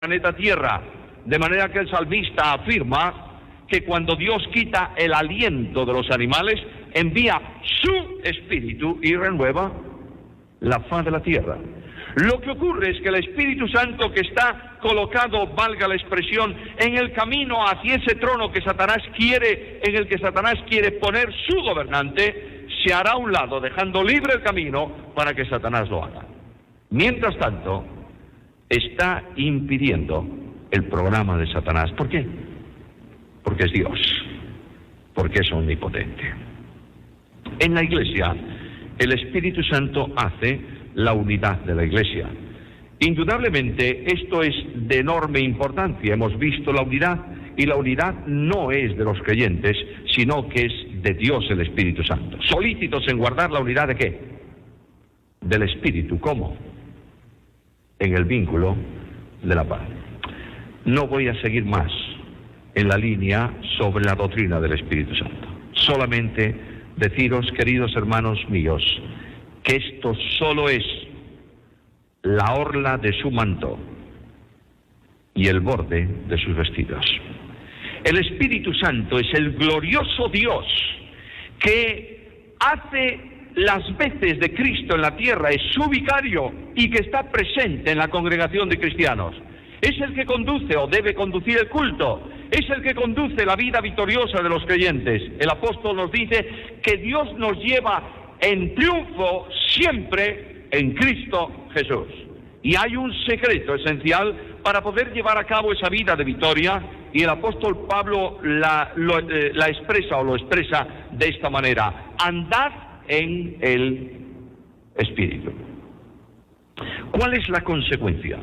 planeta Tierra, de manera que el salmista afirma que cuando Dios quita el aliento de los animales, envía su espíritu y renueva la faz de la tierra. Lo que ocurre es que el Espíritu Santo, que está colocado, valga la expresión, en el camino hacia ese trono que Satanás quiere, en el que Satanás quiere poner su gobernante, se hará a un lado, dejando libre el camino para que Satanás lo haga. Mientras tanto, está impidiendo el programa de Satanás. ¿Por qué? Porque es Dios, porque es omnipotente. En la Iglesia, el Espíritu Santo hace la unidad de la Iglesia. Indudablemente, esto es de enorme importancia. Hemos visto la unidad, y la unidad no es de los creyentes, sino que es de Dios el Espíritu Santo. Solícitos en guardar la unidad ¿de qué? Del Espíritu. ¿Cómo? En el vínculo de la paz. No voy a seguir más en la línea sobre la doctrina del Espíritu Santo. Solamente deciros, queridos hermanos míos, que esto solo es la orla de su manto y el borde de sus vestidos. El Espíritu Santo es el glorioso Dios que hace las veces de Cristo en la tierra, es su vicario y que está presente en la congregación de cristianos. Es el que conduce o debe conducir el culto, es el que conduce la vida victoriosa de los creyentes. El apóstol nos dice que Dios nos lleva en triunfo siempre en Cristo Jesús. Y hay un secreto esencial para poder llevar a cabo esa vida de victoria, y el apóstol Pablo la expresa o lo expresa de esta manera: andad en el Espíritu. ¿Cuál es la consecuencia?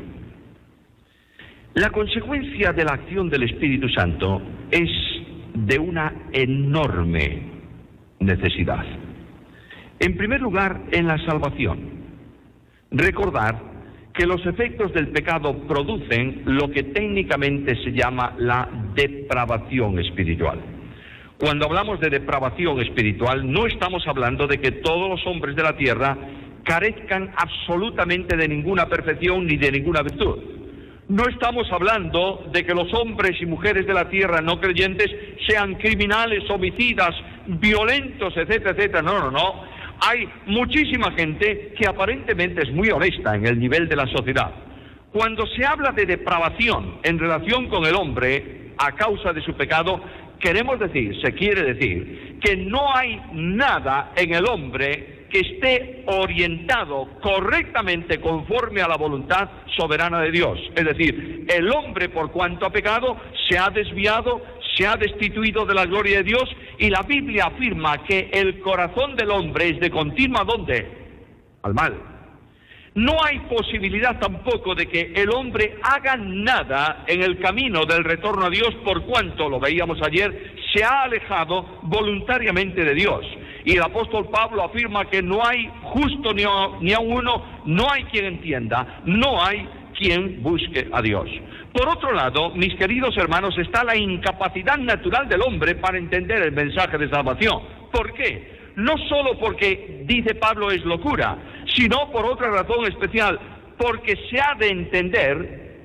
La consecuencia de la acción del Espíritu Santo es de una enorme necesidad. En primer lugar, en la salvación. Recordar que los efectos del pecado producen lo que técnicamente se llama la depravación espiritual. Cuando hablamos de depravación espiritual, no estamos hablando de que todos los hombres de la tierra carezcan absolutamente de ninguna perfección ni de ninguna virtud. No estamos hablando de que los hombres y mujeres de la tierra no creyentes sean criminales, homicidas, violentos, etcétera, etcétera. No. Hay muchísima gente que aparentemente es muy honesta en el nivel de la sociedad. Cuando se habla de depravación en relación con el hombre a causa de su pecado, se quiere decir que no hay nada en el hombre que esté orientado correctamente conforme a la voluntad soberana de Dios. Es decir, el hombre, por cuanto ha pecado, se ha desviado, se ha destituido de la gloria de Dios, y la Biblia afirma que el corazón del hombre es de continua, ¿dónde? Al mal. No hay posibilidad tampoco de que el hombre haga nada en el camino del retorno a Dios, por cuanto, lo veíamos ayer, se ha alejado voluntariamente de Dios. Y el apóstol Pablo afirma que no hay justo ni a uno, no hay quien entienda, no hay quien busque a Dios. Por otro lado, mis queridos hermanos, está la incapacidad natural del hombre para entender el mensaje de salvación. ¿Por qué? No solo porque, dice Pablo, es locura, sino por otra razón especial, porque se ha de entender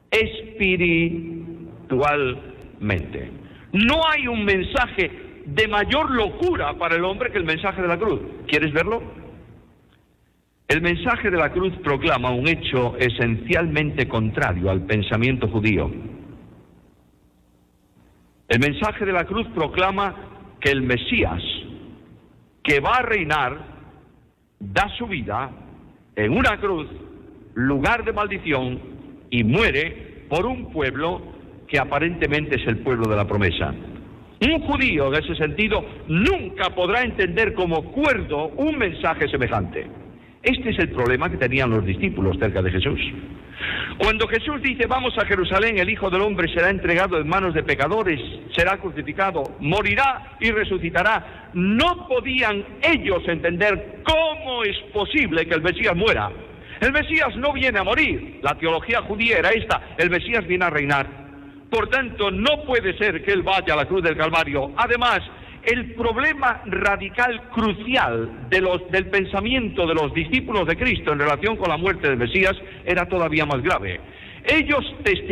espiritualmente. No hay un mensaje de mayor locura para el hombre que el mensaje de la cruz. ¿Quieres verlo? El mensaje de la cruz proclama un hecho esencialmente contrario al pensamiento judío. El mensaje de la cruz proclama que el Mesías, que va a reinar, da su vida en una cruz, lugar de maldición, y muere por un pueblo que aparentemente es el pueblo de la promesa. Un judío, en ese sentido, nunca podrá entender como cuerdo un mensaje semejante. Este es el problema que tenían los discípulos cerca de Jesús. Cuando Jesús dice: vamos a Jerusalén, el Hijo del Hombre será entregado en manos de pecadores, será crucificado, morirá y resucitará, no podían ellos entender cómo es posible que el Mesías muera. El Mesías no viene a morir. La teología judía era esta: el Mesías viene a reinar. Por tanto, no puede ser que él vaya a la cruz del Calvario. Además, el problema radical, crucial del pensamiento de los discípulos de Cristo en relación con la muerte del Mesías era todavía más grave. Ellos testifican